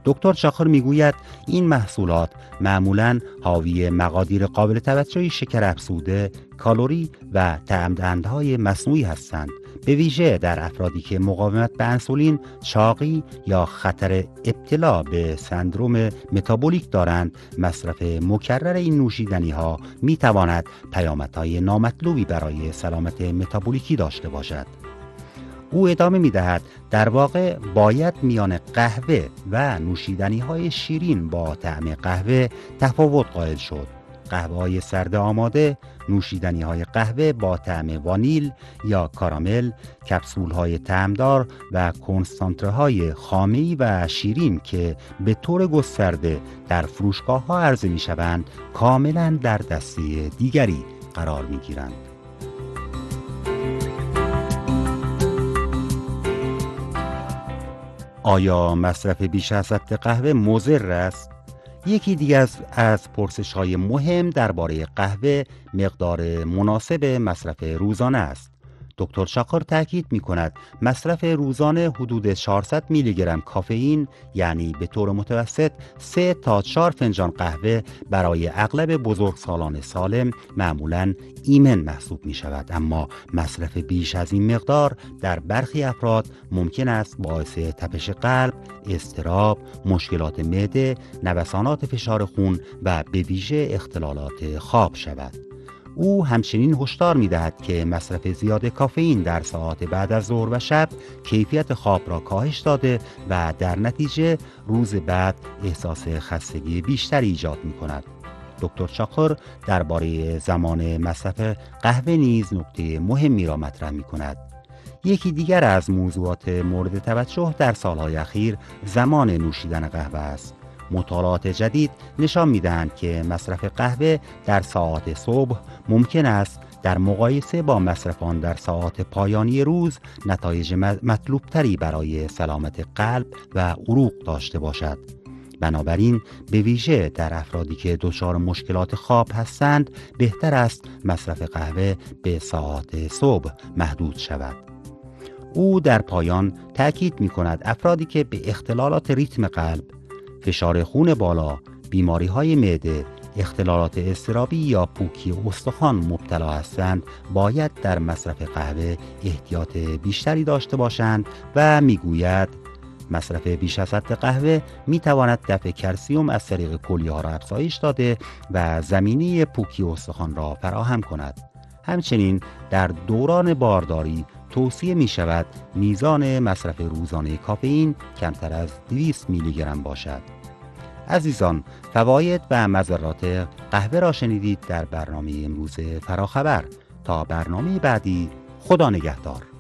دکتر چاخر میگوید این محصولات معمولاً حاوی مقادیر قابل توجهی شکر افزوده، کالری و طعم‌دهنده‌های مصنوعی هستند. به ویژه در افرادی که مقاومت به انسولین، چاقی یا خطر ابتلا به سندروم متابولیک دارند، مصرف مکرر این نوشیدنی‌ها می‌تواند پیامدهای نامطلوبی برای سلامت متابولیکی داشته باشد. او ادامه می‌دهد در واقع باید میان قهوه و نوشیدنی‌های شیرین با طعم قهوه تفاوت قائل شد. قهوه‌های سرد آماده، نوشیدنی‌های قهوه با طعم وانیل یا کارامل، کپسول‌های طعمدار و کنسانتره‌های خامه‌ای و شیرین که به طور گسترده در فروشگاه‌ها عرضه می‌شوند، کاملاً در دسته دیگری قرار می‌گیرند. آیا مصرف بیش از حد قهوه مضر است؟ یکی دیگر از پرسش‌های مهم درباره قهوه مقدار مناسب مصرف روزانه است. دکتر چاخر تاکید می‌کند مصرف روزانه حدود 400 میلی گرم کافئین، یعنی به طور متوسط 3 تا 4 فنجان قهوه برای اغلب بزرگسالان سالم معمولاً ایمن محسوب می‌شود، اما مصرف بیش از این مقدار در برخی افراد ممکن است باعث تپش قلب، اضطراب، مشکلات معده، نوسانات فشار خون و به ویژه اختلالات خواب شود. او همچنین هشدار می‌دهد که مصرف زیاد کافئین در ساعات بعد از ظهر و شب کیفیت خواب را کاهش داده و در نتیجه روز بعد احساس خستگی بیشتری ایجاد می‌کند. دکتر چاخر درباره زمان مصرف قهوه نیز نکته مهمی را مطرح می‌کند. یکی دیگر از موضوعات مورد توجه در سالهای اخیر زمان نوشیدن قهوه است. مطالعات جدید نشان می‌دهند که مصرف قهوه در ساعات صبح ممکن است در مقایسه با مصرف آن در ساعات پایانی روز نتایج مطلوبتری برای سلامت قلب و عروق داشته باشد. بنابراین به ویژه در افرادی که دچار مشکلات خواب هستند بهتر است مصرف قهوه به ساعات صبح محدود شود. او در پایان تأکید می‌کند افرادی که به اختلالات ریتم قلب، فشار خون بالا، بیماری‌های معده، اختلالات اضطرابی یا پوکی استخوان مبتلا هستند باید در مصرف قهوه احتیاط بیشتری داشته باشند و میگوید مصرف بیش از حد قهوه میتواند دفع کلسیم از طریق کلیه‌ها را افزایش داده و زمینه پوکی استخوان را فراهم کند. همچنین در دوران بارداری توصیه می شود میزان مصرف روزانه کافئین کمتر از 200 میلی گرم باشد. عزیزان، فواید و مضرات قهوه را شنیدید در برنامه امروز فراخبر. تا برنامه بعدی، خدا نگهدار.